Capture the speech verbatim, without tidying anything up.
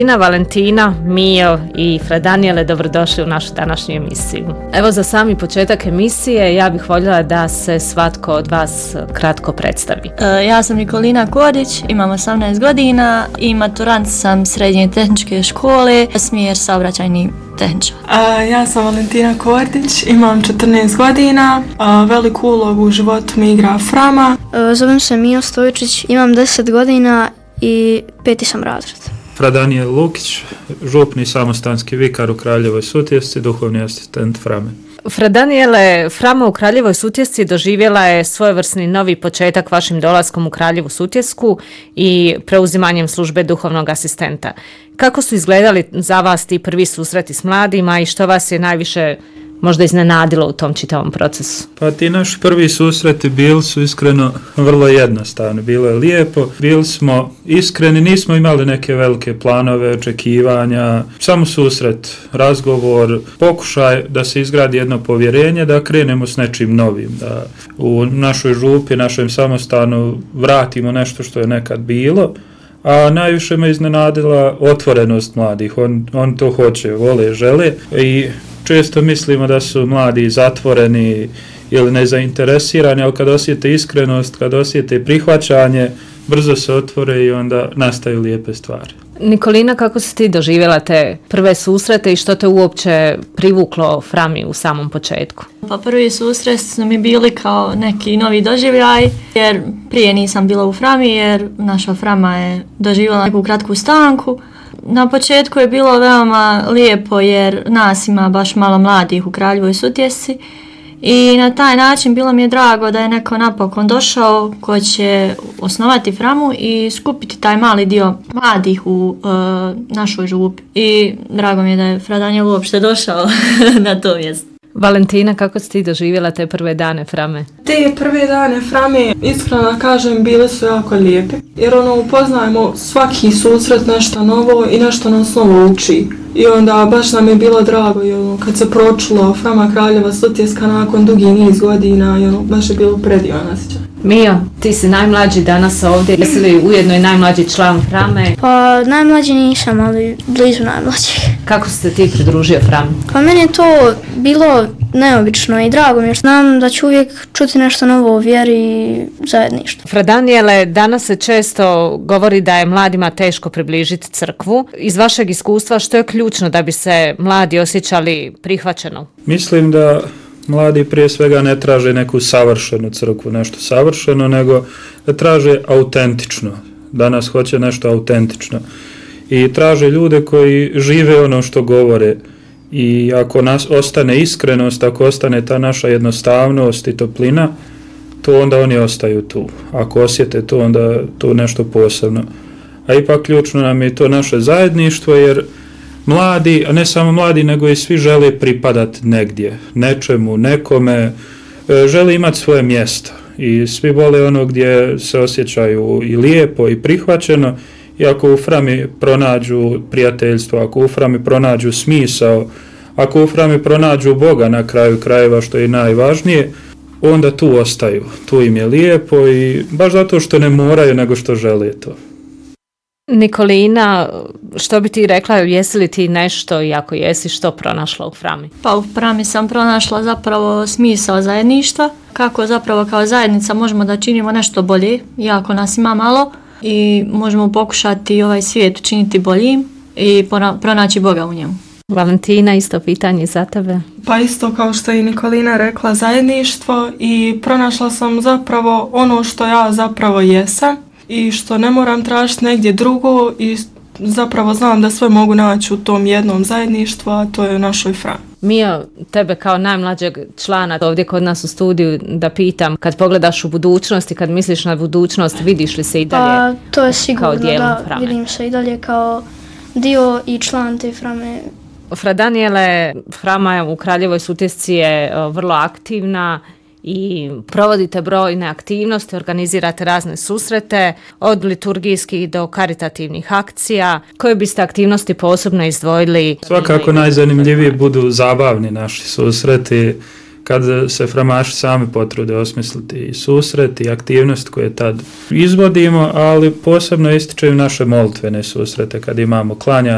Ina, Valentina, Mio i Fra Danijele, dobrodošli u našu današnju emisiju. Evo, za sami početak emisije ja bih voljela da se svatko od vas kratko predstavi. E, ja sam Nikolina Kordić, imam osamnaest godina i maturant sam srednje tehničke škole, smjer saobraćajni tehničar. E, ja sam Valentina Kordić, imam četrnaest godina, e, veliku ulogu u životu mi igra Frama. E, zovem se Mio Stojičić, imam deset godina i peti sam razred. Fra Danijel Lukić, župni samostanski vikar u Kraljevoj Sutjesci, duhovni asistent Frame. Fra Danijele, Frama u Kraljevoj Sutjesci doživjela je svojevrsni novi početak vašim dolaskom u Kraljevu Sutjesku i preuzimanjem službe duhovnog asistenta. Kako su izgledali za vas ti prvi susreti s mladima i što vas je najviše možda iznenadilo u tom čitavom procesu? Pa ti naši prvi susreti bili su iskreno vrlo jednostavni, bilo je lijepo, bili smo iskreni, nismo imali neke velike planove, očekivanja, samo susret, razgovor, pokušaj da se izgradi jedno povjerenje, da krenemo s nečim novim, da u našoj župi, našem samostanu vratimo nešto što je nekad bilo. A najviše me iznenadila otvorenost mladih, on, on to hoće, vole, žele i često mislimo da su mladi zatvoreni ili nezainteresirani, ali kad osjete iskrenost, kad osjete prihvaćanje, brzo se otvore i onda nastaju lijepe stvari. Nikolina, kako si ti doživjela te prve susrete i što te uopće privuklo Frami u samom početku? Pa prvi susret su mi bili kao neki novi doživljaj, jer prije nisam bila u Frami, jer naša Frama je doživjela neku kratku stanku. Na početku je bilo veoma lijepo jer nas ima baš malo mladih u Kraljevoj Sutjesci i na taj način bilo mi je drago da je neko napokon došao ko će osnovati Framu i skupiti taj mali dio mladih u uh, našoj župi. I drago mi je da je Fra Danijel uopšte došao na to mjesto. Valentina, kako si ti doživjela te prve dane Frame? Te prve dane Frame, iskreno kažem, bile su jako lijepe. Jer ono, upoznajemo svaki susret nešto novo i nešto nas novo uči. I onda baš nam je bilo drago i ono, kad se pročulo Frama Kraljeva Sutjeska nakon dugi niz godina i ono, baš je bilo predivan osjećaj. Mio, ti si najmlađi danas ovdje, jesi li ujedno i najmlađi član Frame? Pa najmlađi nisam, ali blizu najmlađih. Kako si se ti pridružio Frami? Pa meni je to bilo neobično i drago mi jer znam da ću uvijek čuti nešto novo o vjeri i zajedništvu. Fra Danijele, danas se često govori da je mladima teško približiti crkvu. Iz vašeg iskustva što je ključno da bi se mladi osjećali prihvaćeno? Mislim da mladi prije svega ne traže neku savršenu crkvu, nešto savršeno, nego da traže autentično. Danas hoće nešto autentično. I traže ljude koji žive ono što govore. I ako nas ostane iskrenost, ako ostane ta naša jednostavnost i toplina, to onda oni ostaju tu. Ako osjete to, onda to nešto posebno. A ipak ključno nam je to naše zajedništvo, jer mladi, a ne samo mladi, nego i svi žele pripadati negdje, nečemu, nekome, žele imati svoje mjesto. I svi vole ono gdje se osjećaju i lijepo i prihvaćeno. I ako u Frami pronađu prijateljstvo, ako u Frami pronađu smisao, ako u Frami pronađu Boga na kraju krajeva, što je najvažnije, onda tu ostaju. Tu im je lijepo i baš zato što ne moraju, nego što žele to. Nikolina, što bi ti rekla, jesi li ti nešto i ako jesi, što pronašla u Frami? Pa u Frami sam pronašla zapravo smisao zajedništva, kako zapravo kao zajednica možemo da činimo nešto bolje, iako nas ima malo, i možemo pokušati ovaj svijet učiniti boljim i pronaći Boga u njemu. Valentina, isto pitanje za tebe. Pa isto kao što je Nikolina rekla, zajedništvo i pronašla sam zapravo ono što ja zapravo jesam i što ne moram tražiti negdje drugo i zapravo znam da sve mogu naći u tom jednom zajedništvu, a to je u našoj Frami. Mio, tebe kao najmlađeg člana ovdje kod nas u studiju da pitam, kad pogledaš u budućnost i kad misliš na budućnost, vidiš li se i dalje pa, to je sigurno, kao dijelom da, Frame? Vidim se i dalje kao dio i član te Frame. Fra Danijele, Frama u Kraljevoj Sutjesci je vrlo aktivna i provodite brojne aktivnosti, organizirate razne susrete, od liturgijskih do karitativnih akcija. Koje biste aktivnosti posebno izdvojili? Svakako najzanimljiviji budu zabavni naši susreti, kad se framaši sami potrude osmisliti i susret i aktivnost koje tad izvodimo, ali posebno ističaju naše molitvene susrete kad imamo klanja